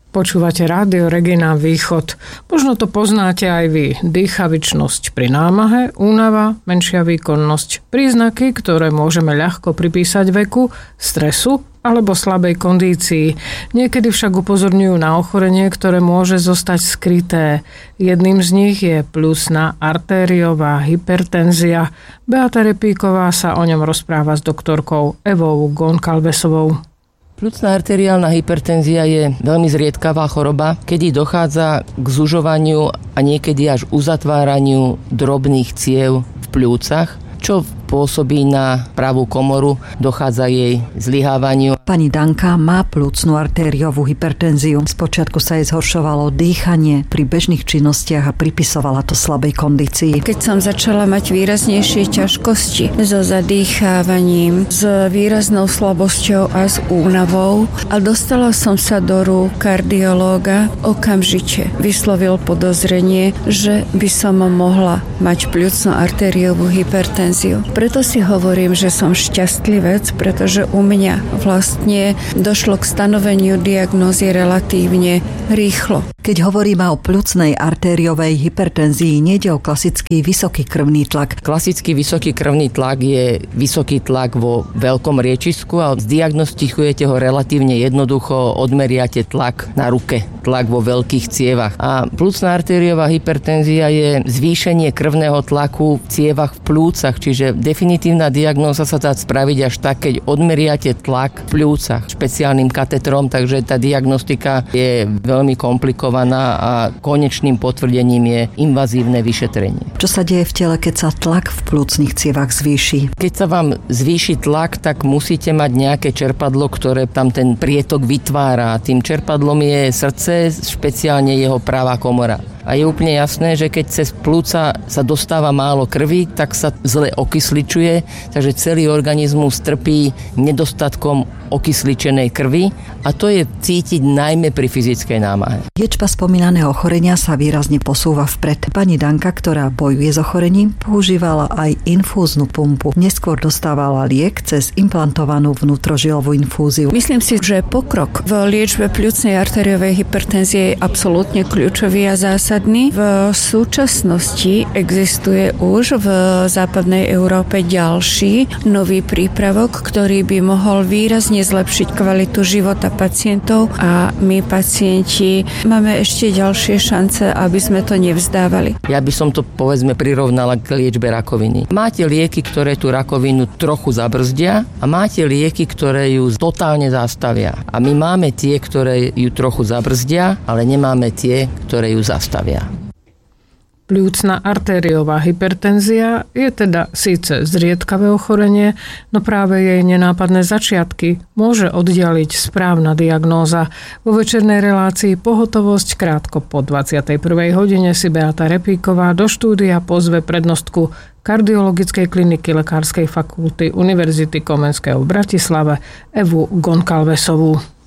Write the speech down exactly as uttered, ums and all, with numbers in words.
Počúvate Rádio Regina Východ. Možno to poznáte aj vy. Dýchavičnosť pri námahe, únava, menšia výkonnosť. Príznaky, ktoré môžeme ľahko pripísať veku, stresu alebo slabej kondícii. Niekedy však upozorňujú na ochorenie, ktoré môže zostať skryté. Jedným z nich je pľúcna artériová hypertenzia. Beata Repíková sa o ňom rozpráva s doktorkou Evou Goncalvesovou. Pľúcna arteriálna hypertenzia je veľmi zriedkavá choroba, kedy dochádza k zužovaniu a niekedy až uzatváraniu drobných ciev v pľúcach, čo pôsobí na pravú komoru, dochádza jej zlyhávaniu. Pani Danka má pľúcnu artériovú hypertenziu. Spočiatku sa jej zhoršovalo dýchanie pri bežných činnostiach a pripisovala to slabej kondícii. Keď som začala mať výraznejšie ťažkosti so zadýchávaním, s výraznou slabosťou a s únavou a dostala som sa do rúk kardiológa, okamžite vyslovil podozrenie, že by som mohla mať pľúcnu artériovú hypertenziu. Preto si hovorím, že som šťastlivec, pretože u mňa vlastne došlo k stanoveniu diagnózy relatívne rýchlo. Keď hovoríme o pľúcnej artériovej hypertenzii, nejde o klasický vysoký krvný tlak. Klasický vysoký krvný tlak je vysoký tlak vo veľkom riečisku a zdiagnostikujete ho relatívne jednoducho, odmeriate tlak na ruke, tlak vo veľkých cievach. A pľúcna artériová hypertenzia je zvýšenie krvného tlaku v cievach v pľúcach, čiže definitívna diagnóza sa dá spraviť až tak, keď odmeriate tlak v pľúcach špeciálnym katetrom, takže tá diagnostika je veľmi komplikovaná a konečným potvrdením je invazívne vyšetrenie. Čo sa deje v tele, keď sa tlak v pľúcnych cievach zvýši? Keď sa vám zvýši tlak, tak musíte mať nejaké čerpadlo, ktoré tam ten prietok vytvára. Tým čerpadlom je srdce, špeciálne jeho pravá komora. A je úplne jasné, že keď cez plúca sa dostáva málo krvi, tak sa zle okysličuje, takže celý organizmus trpí nedostatkom okysličenej krvi a to je cítiť najmä pri fyzickej námahe. Liečba spomínaného ochorenia sa výrazne posúva vpred. Pani Danka, ktorá bojuje s ochorením, používala aj infúznu pumpu. Neskôr dostávala liek cez implantovanú vnútrožilovú infúziu. Myslím si, že pokrok v liečbe pľúcnej arteriovej hypertenzie je absolútne kľúčový a zásadný. V súčasnosti existuje už v západnej Európe ďalší nový prípravok, ktorý by mohol výrazne zlepšiť kvalitu života pacientov a my pacienti máme ešte ďalšie šance, aby sme to nevzdávali. Ja by som to povedzme prirovnala k liečbe rakoviny. Máte lieky, ktoré tú rakovinu trochu zabrzdia a máte lieky, ktoré ju totálne zastavia. A my máme tie, ktoré ju trochu zabrzdia, ale nemáme tie, ktoré ju zastavia. Pľúcna artériová hypertenzia je teda síce zriedkavé ochorenie, no práve jej nenápadné začiatky môže oddialiť správna diagnóza. Vo večernej relácii Pohotovosť krátko po dvadsiatej prvej hodine si Beata Repíková do štúdia pozve prednostku kardiologickej kliniky Lekárskej fakulty Univerzity Komenského v Bratislave Evu Goncalvesovú.